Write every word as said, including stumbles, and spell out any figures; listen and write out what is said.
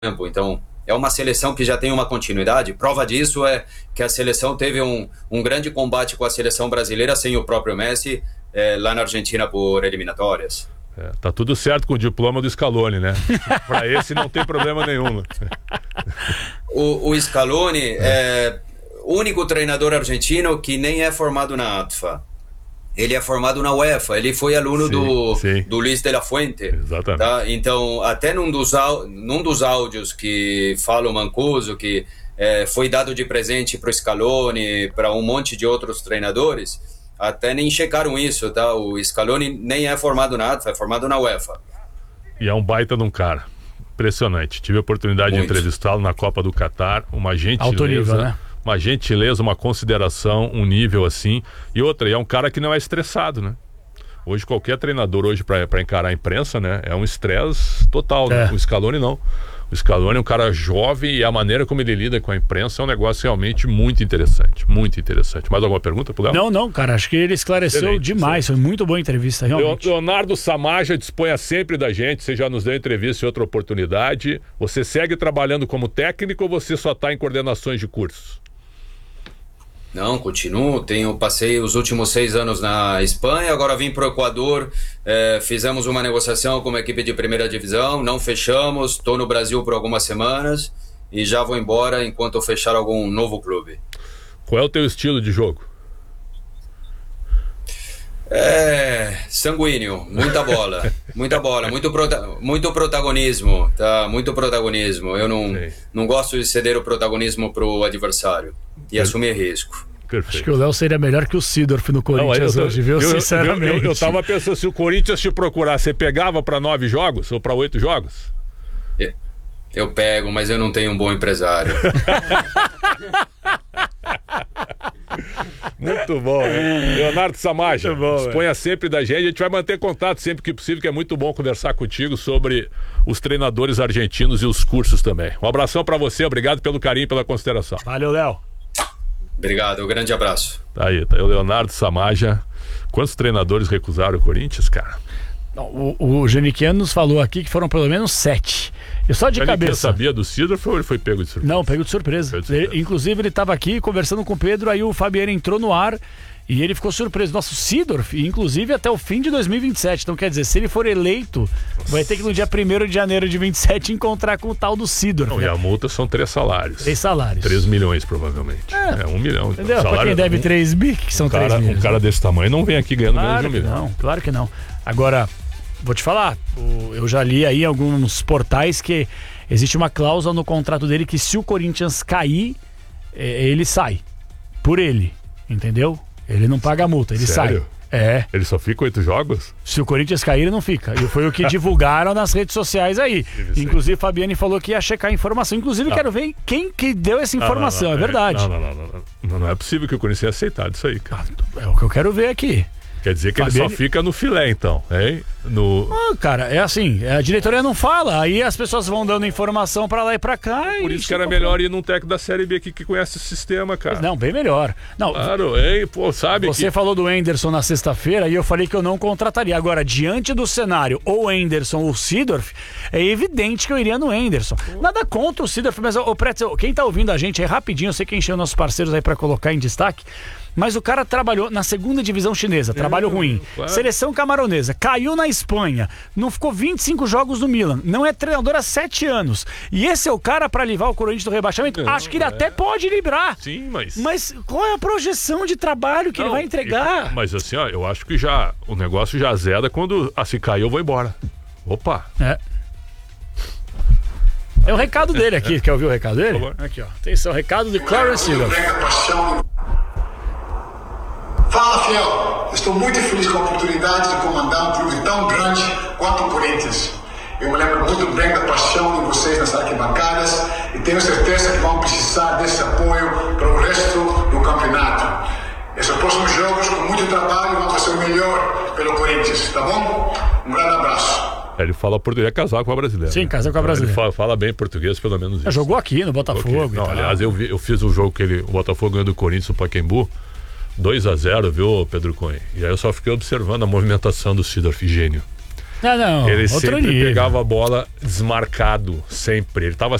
tempo. Então, é uma seleção que já tem uma continuidade. Prova disso é que a seleção teve um, um grande combate com a seleção brasileira sem o próprio Messi, é, lá na Argentina por eliminatórias. É, tá tudo certo com o diploma do Scaloni, né? Para esse não tem problema nenhum. O, o Scaloni é o único treinador argentino que nem é formado na A T F A. Ele é formado na UEFA, ele foi aluno sim, do, sim. do Luis de la Fuente. Exatamente. Tá? Então, até num dos, num dos áudios que fala o Mancuso, que é, foi dado de presente para o Scaloni, para um monte de outros treinadores, até nem checaram isso, tá? O Scaloni nem é formado na A T F A, é formado na UEFA. E é um baita de um cara. Impressionante. Tive a oportunidade Muito. de entrevistá-lo na Copa do Catar, uma gentileza... Alto nível, né? Uma gentileza, uma consideração, um nível assim. E outra, e é um cara que não é estressado, né? Hoje qualquer treinador hoje para encarar a imprensa, né? É um estresse total, é. né? O Scaloni não. O Scaloni é um cara jovem e a maneira como ele lida com a imprensa é um negócio realmente muito interessante. Muito interessante. Mais alguma pergunta pro Léo? Não, não, cara. Acho que ele esclareceu Excelente, demais. Foi muito boa a entrevista, realmente. Leonardo Samaja disponha sempre da gente. Você já nos deu entrevista em outra oportunidade. Você segue trabalhando como técnico ou você só está em coordenações de cursos? Não, continuo. Tenho, passei os últimos seis anos na Espanha, agora vim para o Equador, é, fizemos uma negociação com uma equipe de primeira divisão, não fechamos, estou no Brasil por algumas semanas e já vou embora enquanto eu fechar algum novo clube. Qual é o teu estilo de jogo? É sanguíneo, muita bola, muita bola, muito, prota muito protagonismo, tá? Muito protagonismo. Eu não, não gosto de ceder o protagonismo pro adversário e é. assumir risco. Perfeito. Acho que o Léo seria melhor que o Seedorf no Corinthians não, eu, hoje, viu? Eu, Sinceramente. Eu, eu, eu tava pensando, se o Corinthians te procurar, você pegava para nove jogos ou para oito jogos? Eu, eu pego, mas eu não tenho um bom empresário. Muito bom, né? Leonardo Samaja, disponha sempre da gente. A gente vai manter contato sempre que possível, que é muito bom conversar contigo sobre os treinadores argentinos e os cursos também. Um abração pra você, obrigado pelo carinho e pela consideração. Valeu, Léo. Obrigado, um grande abraço. Tá aí, tá aí o Leonardo Samaja. Quantos treinadores recusaram o Corinthians, cara? O, o Geniquiano nos falou aqui que foram pelo menos sete. E só de cabeça. Você sabia do Seedorf ou ele foi pego de surpresa? Não, pego de surpresa. Pego de surpresa. Ele, inclusive ele estava aqui conversando com o Pedro, aí o Fabiano entrou no ar e ele ficou surpreso. Nosso Seedorf, inclusive até o fim de dois mil e vinte e sete. Então quer dizer, se ele for eleito, Nossa. vai ter que no dia primeiro de janeiro de vinte e sete encontrar com o tal do Seedorf. Não, e a multa são três salários. Três salários. Três milhões provavelmente. É, é um milhão. Entendeu? Então, pra quem deve um, três bi, que são um cara, três milhões. Um cara desse tamanho não vem aqui ganhando claro menos de um milhão. Não, claro que não. Agora, vou te falar, eu já li aí em alguns portais que existe uma cláusula no contrato dele que se o Corinthians cair, ele sai. Por ele, entendeu? Ele não paga a multa, ele Sério? sai. É. Ele só fica oito jogos? Se o Corinthians cair, ele não fica. E foi o que divulgaram nas redes sociais aí. Inclusive, Fabiane falou que ia checar a informação. Inclusive, não. quero ver quem que deu essa informação, não, não, não, é verdade. Não, não, não, não, não. Não é possível que o Corinthians tenha aceitado isso aí, cara. É o que eu quero ver aqui. Quer dizer que Fabiane... ele só fica no filé, então, hein? No... Ah, cara, é assim, a diretoria não fala, aí as pessoas vão dando informação pra lá e pra cá. Por e isso que era melhor ir num técnico da Série B aqui que conhece o sistema, cara. Não, bem melhor. Não, claro, hein? Pô, sabe Você que... falou do Henderson na sexta-feira e eu falei que eu não contrataria. Agora, diante do cenário, ou Henderson ou Seedorf, é evidente que eu iria no Henderson. Nada contra o Seedorf, mas, ô, Pretzel, quem tá ouvindo a gente aí rapidinho, eu sei que encheu nossos parceiros aí pra colocar em destaque, mas o cara trabalhou na segunda divisão chinesa, trabalho é, ruim. Claro. Seleção camaronesa, caiu na Espanha, não ficou vinte e cinco jogos no Milan, não é treinador há sete anos. E esse é o cara pra livrar o Corinthians do rebaixamento? Não, Acho que ele é. até pode livrar. Sim, mas... Mas qual é a projeção de trabalho que não, ele vai entregar? E, mas assim, ó, eu acho que já o negócio já zeda quando assim cair eu vou embora. Opa! É. É o recado dele aqui, é. Quer ouvir o recado dele? Por favor. Aqui, ó. Atenção, recado de Clarence Seedorf. Fala, fiel! Estou muito feliz com a oportunidade de comandar um clube tão grande quanto o Corinthians. Eu me lembro muito bem da paixão de vocês nas arquibancadas e tenho certeza que vão precisar desse apoio para o resto do campeonato. Esses próximos jogos, com muito trabalho, vão fazer o melhor pelo Corinthians, tá bom? Um grande abraço. Ele fala português, é casar com a brasileira. Sim, casar com a brasileira. Ele fala, fala bem português, pelo menos isso. Jogou aqui no Botafogo. Okay. Não, aliás, eu, vi, eu fiz um jogo que ele, o Botafogo ganhou do Corinthians no Pacaembu. dois a zero, viu, Pedro Cunha? E aí eu só fiquei observando a movimentação do Seedorf, gênio. Não, não, ele outro sempre nível. pegava a bola desmarcado, sempre. Ele tava